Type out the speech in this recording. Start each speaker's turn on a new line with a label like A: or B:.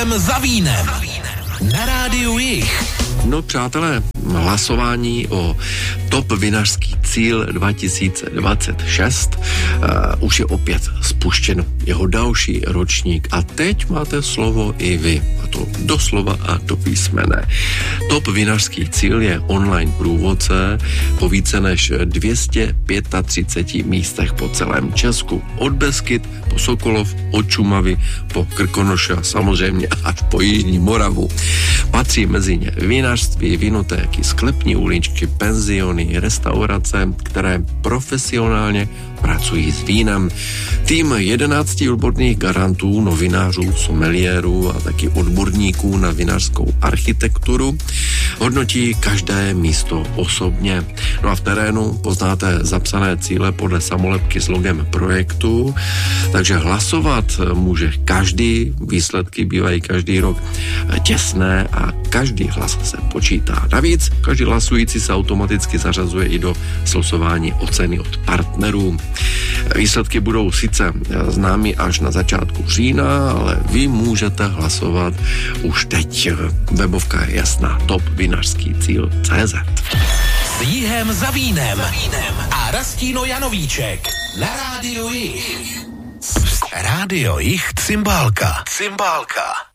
A: Jihem za vínem. Na rádiu Jih.
B: No přátelé, hlasování o top vinařský cíl 2026 už je opět spuštěno. Jeho další ročník a teď máte slovo i vy. A to doslova a do písmene. Top vinařský cíl je online průvodce po více než 235 místech po celém Česku. Od Beskyt po Sokolov, od Šumavy po Krkonoše a samozřejmě až po Jižní Moravu. Patří mezi ně vinařství, vinotéky, sklepní uličky, penziony, restaurace, které profesionálně pracují s vínem. Tým 11 odborných garantů, novinářů, someliérů a taky odborníků na vinařskou architekturu hodnotí každé místo osobně. No a v terénu poznáte zapsané cíle podle samolepky s logem projektu, takže hlasovat může každý, výsledky bývají každý rok těsné a každý hlas se počítá. Navíc každý hlasující se automaticky zařazuje i do slosování oceny od partnerů. Výsledky budou sice známy až na začátku října, ale vy můžete hlasovat už teď. Webovka je jasná, topvinařský cíl.cz.
A: S Jihem za vínem a Rastíno Janovíček na rádiu Jih. Rádio Jih Cymbálka.